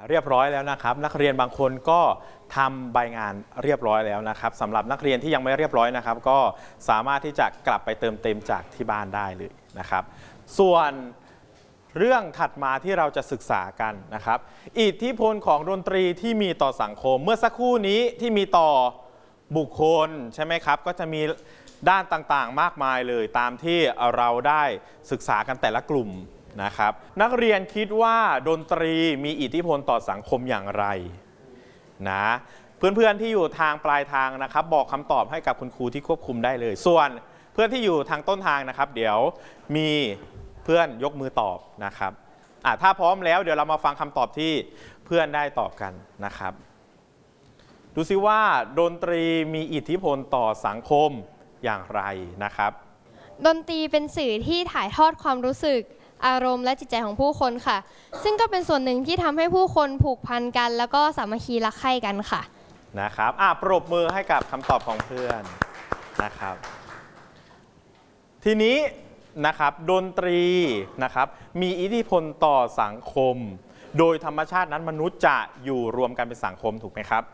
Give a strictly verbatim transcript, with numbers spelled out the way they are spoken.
เรียบร้อยแล้วนะครับนักเรียนบางคนก็ทำใบงานเรียบร้อยแล้วนะครับสำหรับนักเรียนที่ยังไม่เรียบร้อยนะครับก็สามารถที่จะกลับไปเติมเต็มจากที่บ้านได้เลยนะครับส่วนเรื่องถัดมาที่เราจะศึกษากันนะครับอิทธิพลของดนตรีที่มีต่อสังคมเมื่อสักครู่นี้ที่มีต่อบุคคลใช่ไหมครับก็จะมีด้านต่างๆมากมายเลยตามที่เราได้ศึกษากันแต่ละกลุ่มนะครับนักเรียนคิดว่าดนตรีมีอิทธิพลต่อสังคมอย่างไรนะเพื่อนๆที่อยู่ทางปลายทางนะครับบอกคำตอบให้กับคุณครูที่ควบคุมได้เลยส่วนเพื่อนที่อยู่ทางต้นทางนะครับเดี๋ยวมีเพื่อนยกมือตอบนะครับอ่ะถ้าพร้อมแล้วเดี๋ยวเรามาฟังคำตอบที่เพื่อนได้ตอบกันนะครับดูซิว่าดนตรีมีอิทธิพลต่อสังคมอย่างไรนะครับดนตรีเป็นสื่อที่ถ่ายทอดความรู้สึกอารมณ์และจิตใจของผู้คนค่ะซึ่งก็เป็นส่วนหนึ่งที่ทำให้ผู้คนผูกพันกันแล้วก็สามัคคีรักใคร่กันค่ะนะครับอ่ะปรบมือให้กับคำตอบของเพื่อนนะครับทีนี้นะครับดนตรีนะครับมีอิทธิพลต่อสังคมโดยธรรมชาตินั้นมนุษย์จะอยู่รวมกันเป็นสังคมถูกไหมครับ